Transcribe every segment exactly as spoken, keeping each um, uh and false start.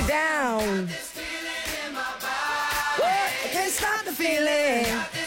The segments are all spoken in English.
it down. I can't stop the feeling.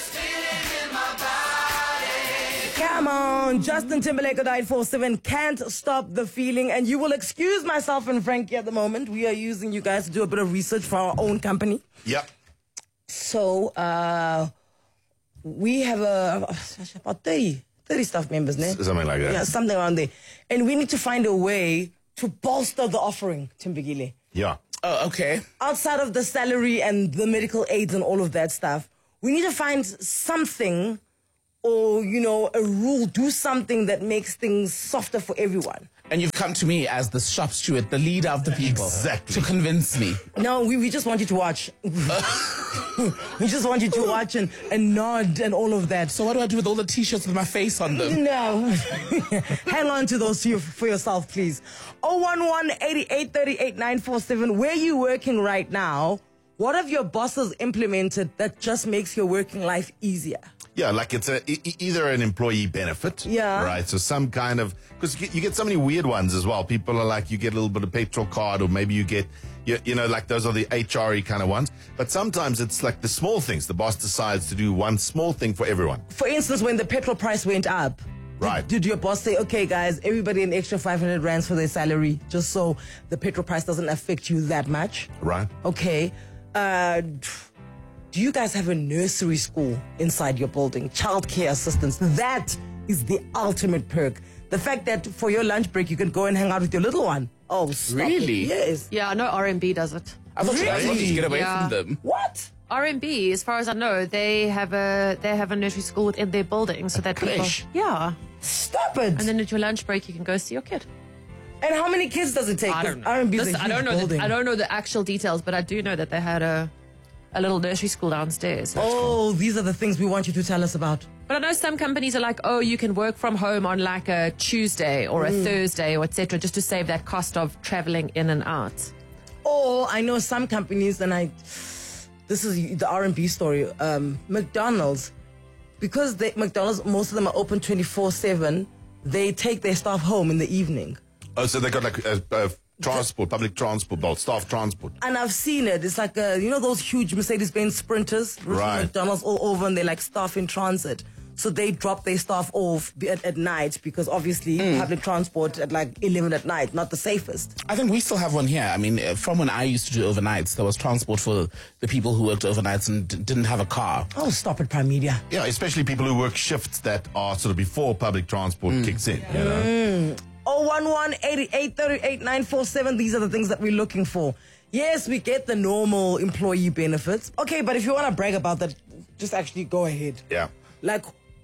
Come on, Justin Timberlake at nine four seven, Can't Stop the Feeling. And you will excuse myself and Frankie at the moment. We are using you guys to do a bit of research for our own company. Yep. So, uh, we have a, about thirty, thirty staff members, né? Something like that. Yeah, something around there. And we need to find a way to bolster the offering, Timbagile. Yeah. Oh, okay. Outside of the salary and the medical aids and all of that stuff, we need to find something or, you know, a rule, do something that makes things softer for everyone. And you've come to me as the shop steward, the leader of the people. Exactly. To convince me. No, we, we just want you to watch. We just want you to watch and, and nod and all of that. So what do I do with all the T-shirts with my face on them? No. Hang on to those to for yourself, please. oh one one, eight eight three eight, nine four seven. Where are you working right now? What have your bosses implemented that just makes your working life easier? Yeah, like it's a, e- either an employee benefit. Yeah. Right. So some kind of, because you, you get so many weird ones as well. People are like, you get a little bit of petrol card, or maybe you get, you, you know, like those are the H R E kind of ones. But sometimes it's like the small things. The boss decides to do one small thing for everyone. For instance, when the petrol price went up, Right. Did, did your boss say, okay, guys, everybody an extra five hundred rands for their salary, just so the petrol price doesn't affect you that much? Right. Okay. Uh, do you guys have a nursery school inside your building? Childcare assistance. That is the ultimate perk. The fact that for your lunch break, you can go and hang out with your little one. Oh, stop Really? it. Yes. Yeah, no, R M B does it. I thought you guys wanted to get away Yeah. from them. What? R M B, as far as I know, they have a they have a nursery school within their building, so that people, creche? yeah. Stop it. And then at your lunch break, you can go see your kid. And how many kids does it take? I don't know. R and B is Listen, a I don't huge know. building. The, I don't know the actual details, but I do know that they had a a little nursery school downstairs. Oh, these are the things we want you to tell us about. But I know some companies are like, oh, you can work from home on like a Tuesday or a Thursday or et cetera, just to save that cost of traveling in and out. Or I know some companies, and I, this is the R and B story. Um, McDonald's, because they, McDonald's, most of them are open twenty-four seven. They take their staff home in the evening. Oh, so they got like a, a transport, public transport, well, staff transport. And I've seen it. It's like, a, you know those huge Mercedes-Benz Sprinters? With Right. McDonald's all over, and they're like staff in transit. So they drop their staff off at, at night, because obviously public transport at like eleven at night, not the safest. I think we still have one here. I mean, uh, from when I used to do overnights, there was transport for the people who worked overnights and d- didn't have a car. Oh, stop it, Prime Media. Yeah, especially people who work shifts that are sort of before public transport kicks in. You know? oh one one, eight eight three eight, nine four seven. These are the things that we're looking for. Yes, we get the normal employee benefits. Okay, but if you want to brag about that, just actually go ahead. Yeah. Like,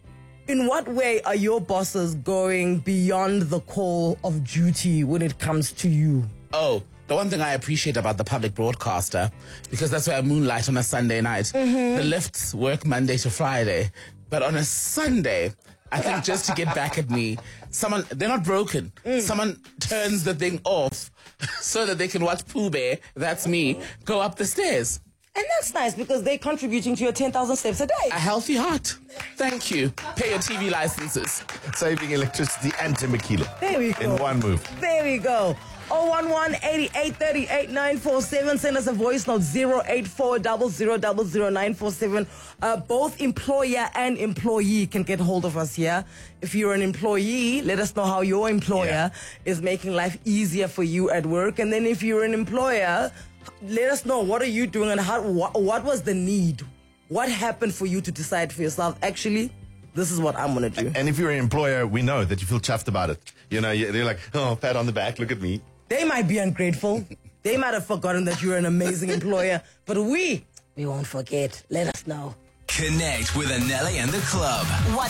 in what way are your bosses going beyond the call of duty when it comes to you? Oh, the one thing I appreciate about the public broadcaster, because that's where I moonlight on a Sunday night, the lifts work Monday to Friday. But on a Sunday, I think just to get back at me, someone, they're not broken. Someone turns the thing off so that they can watch Pooh Bear, that's me, go up the stairs. And that's nice, because they're contributing to your ten thousand steps a day. A healthy heart. Thank you. Pay your T V licenses. Saving electricity and Timbakila. There we go. In one move. There we go. oh one one, eight eight three eight, nine four seven. Send us a voice note, zero eight four zero zero zero zero nine four seven. Uh, both employer and employee can get hold of us here. If you're an employee, let us know how your employer Yeah. is making life easier for you at work. And then if you're an employer, let us know, what are you doing and how, what, what was the need? What happened for you to decide for yourself, actually, this is what I'm going to do. And if you're an employer, we know that you feel chuffed about it. You know, you- they're like, oh, pat on the back, look at me. They might be ungrateful. They might have forgotten that you're an amazing employer. But we, we won't forget. Let us know. Connect with Anele and the club. WhatsApp